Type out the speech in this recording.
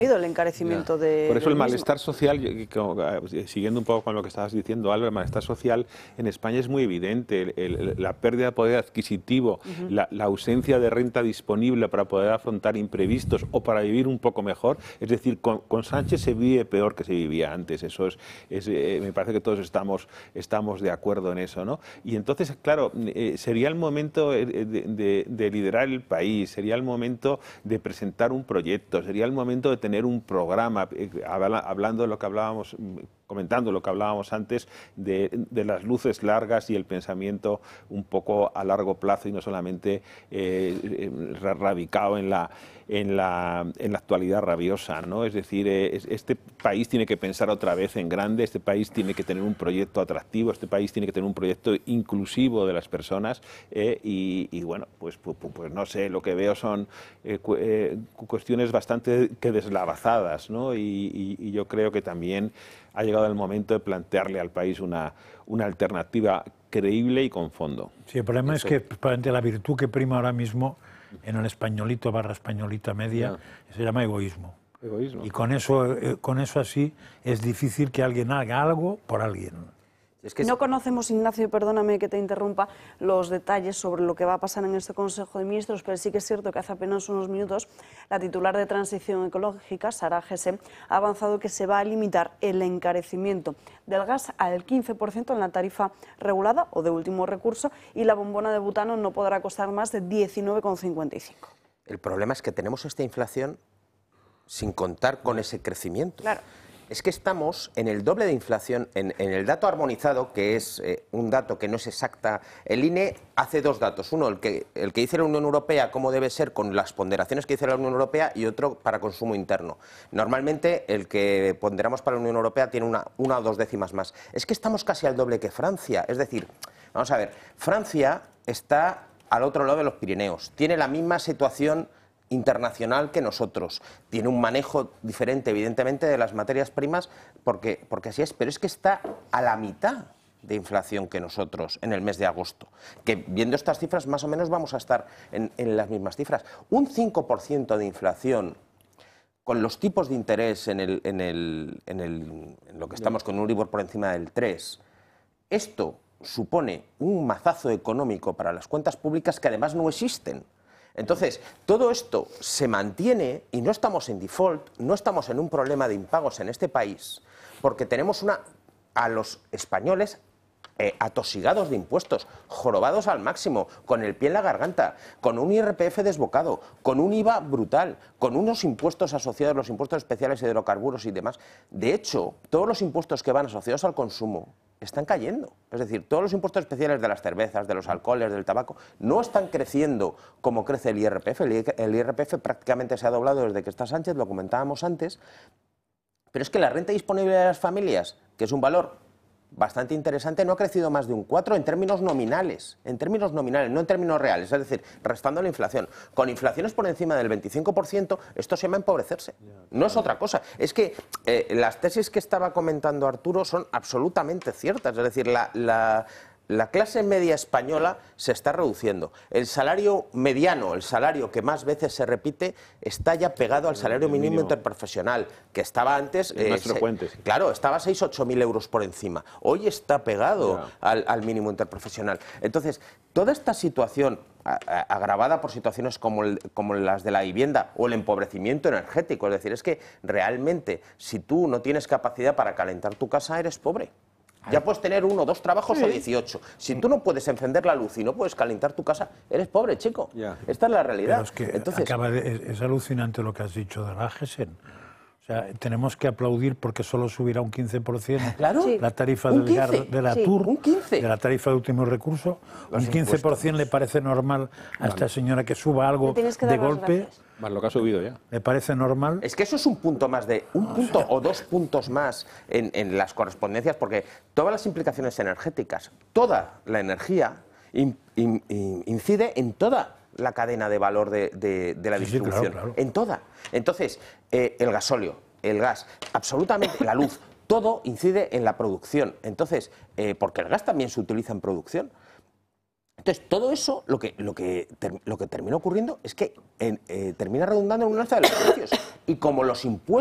el encarecimiento de... Por eso el malestar social, siguiendo un poco con lo que estabas diciendo, Álvaro, el malestar social en España es muy evidente. La pérdida de poder adquisitivo, la ausencia de renta disponible para poder afrontar imprevistos o para vivir un poco mejor. Es decir, con Sánchez se vive peor que se vivía antes. Eso me parece que todos estamos de acuerdo en eso, ¿no? Y entonces, claro, sería el momento de liderar el país, sería el momento de presentar un proyecto, sería el momento de tener un programa, hablando de lo que hablábamos, comentando lo que hablábamos antes de las luces largas y el pensamiento un poco a largo plazo y no solamente radicado en la actualidad rabiosa, ¿no? Es decir, este país tiene que pensar otra vez en grande, este país tiene que tener un proyecto atractivo, este país tiene que tener un proyecto inclusivo de las personas y bueno, pues no sé, lo que veo son cuestiones bastante que deslavazadas, ¿no? Y yo creo que también ha llegado el momento de plantearle al país una alternativa creíble y con fondo. Sí, el problema es que la virtud que prima ahora mismo en el españolito / españolita media se llama egoísmo. Y con eso así es difícil que alguien haga algo por alguien. Es que no conocemos, Ignacio, perdóname que te interrumpa, los detalles sobre lo que va a pasar en este Consejo de Ministros, pero sí que es cierto que hace apenas unos minutos la titular de Transición Ecológica, Sara Gese, ha avanzado que se va a limitar el encarecimiento del gas al 15% en la tarifa regulada o de último recurso y la bombona de butano no podrá costar más de 19,55. El problema es que tenemos esta inflación sin contar con ese crecimiento. Claro. Es que estamos en el doble de inflación, en el dato armonizado, que es un dato que no es exacta. El INE hace dos datos. Uno, el que dice la Unión Europea, cómo debe ser con las ponderaciones que dice la Unión Europea, y otro para consumo interno. Normalmente el que ponderamos para la Unión Europea tiene una o dos décimas más. Es que estamos casi al doble que Francia. Es decir, vamos a ver, Francia está al otro lado de los Pirineos. Tiene la misma situación internacional que nosotros. Tiene un manejo diferente, evidentemente, de las materias primas, porque así es, pero es que está a la mitad de inflación que nosotros en el mes de agosto. Que viendo estas cifras, más o menos vamos a estar en las mismas cifras. Un 5% de inflación con los tipos de interés en lo que estamos con un Euribor por encima del 3, esto supone un mazazo económico para las cuentas públicas que además no existen. Entonces, todo esto se mantiene y no estamos en default, no estamos en un problema de impagos en este país, porque tenemos a los españoles atosigados de impuestos, jorobados al máximo, con el pie en la garganta, con un IRPF desbocado, con un IVA brutal, con unos impuestos asociados, los impuestos especiales de hidrocarburos y demás. De hecho, todos los impuestos que van asociados al consumo están cayendo. Es decir, todos los impuestos especiales de las cervezas, de los alcoholes, del tabaco, no están creciendo como crece el IRPF. El IRPF prácticamente se ha doblado desde que está Sánchez, lo comentábamos antes. Pero es que la renta disponible de las familias, que es un valor bastante interesante, no ha crecido más de un 4 en términos nominales, no en términos reales, es decir, restando la inflación. Con inflaciones por encima del 25%, esto se llama empobrecerse. No es otra cosa. Es que las tesis que estaba comentando Arturo son absolutamente ciertas, es decir, la clase media española se está reduciendo. El salario mediano, el salario que más veces se repite, está ya pegado al salario mínimo interprofesional, que estaba antes... más frecuente. Sí. Claro, estaba 6.000 o 8.000 euros por encima. Hoy está pegado al mínimo interprofesional. Entonces, toda esta situación agravada por situaciones como las de la vivienda o el empobrecimiento energético, es decir, es que realmente si tú no tienes capacidad para calentar tu casa, eres pobre. Ya puedes tener 1 o 2 trabajos o 18. Si tú no puedes encender la luz y no puedes calentar tu casa, eres pobre, chico. Esta es la realidad. Pero es que es alucinante lo que has dicho de la Gesen. O sea, tenemos que aplaudir porque solo subirá un 15% la tarifa del gas de la TUR, de la tarifa de último recurso. Un 15% le parece normal a esta señora que suba algo de golpe. Más lo que ha subido ya. ¿Le parece normal? Es que eso es un punto más punto o 2 puntos más en las correspondencias, porque todas las implicaciones energéticas, toda la energía incide en toda la cadena de valor de la distribución, claro. en toda. Entonces, el gasóleo, el gas, absolutamente la luz, todo incide en la producción. Entonces, porque el gas también se utiliza en producción. Entonces, todo eso lo que termina ocurriendo es que termina redundando en un alza de los precios. Y como los impuestos